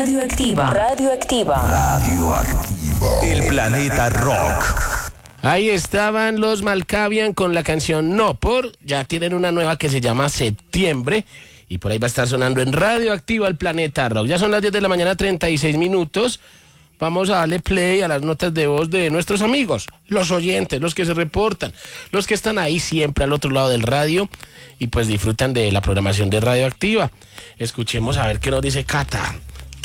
Radioactiva. Radioactiva. El planeta rock. Ahí estaban los Malkavian con la canción No Por. Ya tienen una nueva que se llama Septiembre. Y por ahí va a estar sonando en Radioactiva el planeta rock. Ya son las 10 de la mañana, 36 minutos. Vamos a darle play a las notas de voz de nuestros amigos, los oyentes, los que se reportan, los que están ahí siempre al otro lado del radio y pues disfrutan de la programación de Radioactiva. Escuchemos a ver qué nos dice Cata.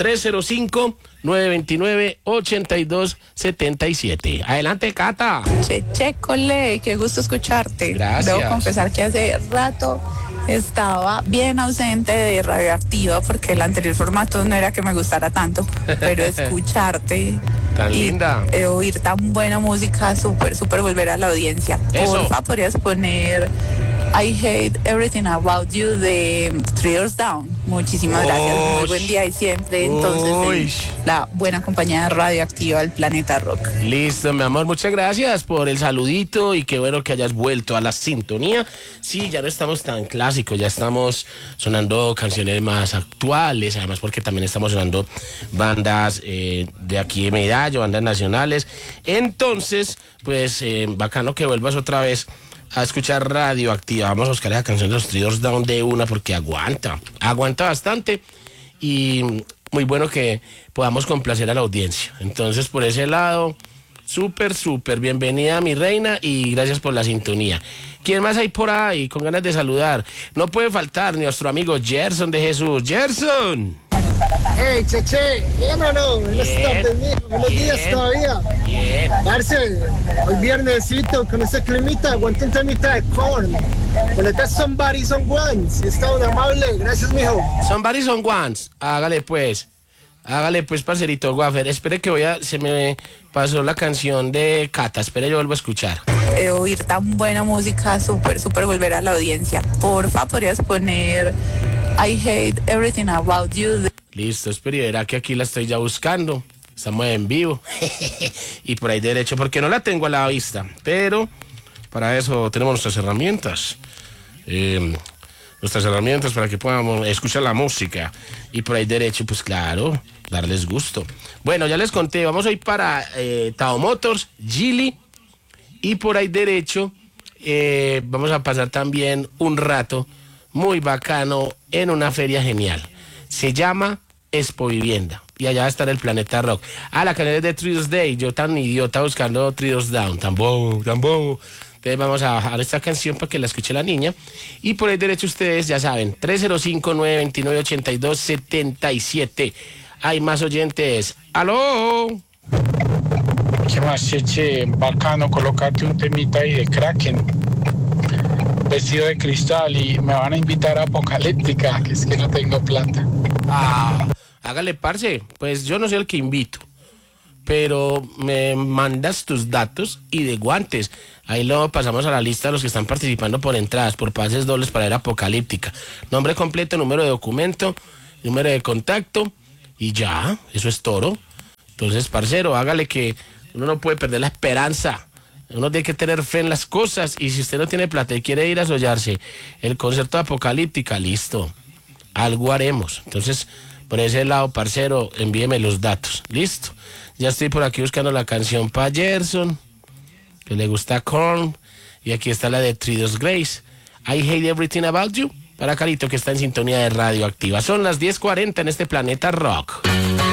305-929-8277. Adelante, Cata. Cole, qué gusto escucharte. Gracias. Debo confesar que hace rato estaba bien ausente de Radioactiva porque el anterior formato no era que me gustara tanto, pero escucharte Tan y linda. Oír tan buena música, súper volver a la audiencia. Eso. Porfa, podrías poner I Hate Everything About You de Three Doors Down. Muchísimas gracias, muy buen día y siempre entonces la buena compañía de Radioactiva, el planeta rock. Listo, mi amor, muchas gracias por el saludito y qué bueno que hayas vuelto a la sintonía. Sí, ya no estamos tan clásicos, ya estamos sonando canciones más actuales, además porque también estamos sonando bandas de aquí de Medallo, bandas nacionales. Entonces, pues bacano que vuelvas otra vez a escuchar Radioactiva. Vamos a buscar esa canción de los Three Doors Down de una porque aguanta bastante y muy bueno que podamos complacer a la audiencia. Entonces, por ese lado, súper bienvenida, mi reina, y gracias por la sintonía. ¿Quién más hay por ahí con ganas de saludar? No puede faltar nuestro amigo Gerson de Jesús. ¡Gerson! Hey, Cheche, ¿bien o no? Buenas tardes, mijo. Buenos días todavía. Bien. Parce, hoy viernesito, con este climita, aguanta un temita de Korn. Ponete Somebody Son Ones. Está un amable, gracias, mijo. Somebody Son Ones. Hágale pues, parcerito Wafer. Espere que se me pasó la canción de Cata. Espere, yo vuelvo a escuchar. Oír tan buena música, súper volver a la audiencia. Porfa, podrías poner I Hate Everything About You. Listo, espere, verá que aquí la estoy ya buscando. Estamos en vivo. Y por ahí derecho, porque no la tengo a la vista. Pero para eso tenemos nuestras herramientas. Nuestras herramientas para que podamos escuchar la música. Y por ahí derecho, pues claro, darles gusto. Bueno, ya les conté, vamos a ir para Tao Motors, Gili. Y por ahí derecho vamos a pasar también un rato muy bacano en una feria genial. Se llama Expo Vivienda. Y allá va a estar el planeta rock. La canción es de Three Doors Day. Yo tan idiota buscando Three Doors Down. Tan bobo. Entonces vamos a bajar esta canción para que la escuche la niña. Y por ahí derecho ustedes ya saben, 305-929-8277. Hay más oyentes. ¡Aló! ¿Qué más, Cheche? Bacano, colocarte un temita ahí de Kraken, vestido de cristal, y me van a invitar a Apocalíptica, que es que no tengo plata. Hágale, parce. Pues yo no soy el que invito, pero me mandas tus datos y de guantes. Ahí lo pasamos a la lista de los que están participando por entradas, por pases dobles para ver Apocalíptica. Nombre completo, número de documento, número de contacto y ya, eso es todo. Entonces, parcero, hágale, que uno no puede perder la esperanza. Uno tiene que tener fe en las cosas, y si usted no tiene plata y quiere ir a sollarse el concierto de Apocalíptica, listo, algo haremos. Entonces, por ese lado, parcero, envíeme los datos. Listo. Ya estoy por aquí buscando la canción para Gerson, que le gusta Korn, y aquí está la de Three Doors Grace. I Hate Everything About You, para Carito, que está en sintonía de Radioactiva. Son las 10:40 en este planeta rock.